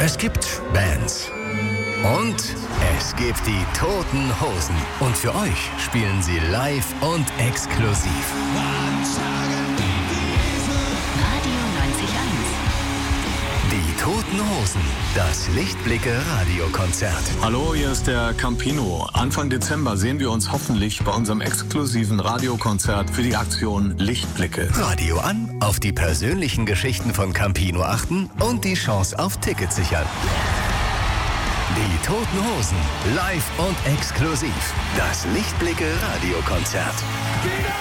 Es gibt Bands. Und es gibt die Toten Hosen. Und für euch spielen sie live und exklusiv. Radio 90.1. Die Toten Hosen. Das Lichtblicke-Radiokonzert. Hallo, hier ist der Campino. Anfang Dezember sehen wir uns hoffentlich bei unserem exklusiven Radiokonzert für die Aktion Lichtblicke. Radio an, auf die persönlichen Geschichten von Campino achten und die Chance auf Tickets sichern. Die Toten Hosen, live und exklusiv. Das Lichtblicke-Radiokonzert.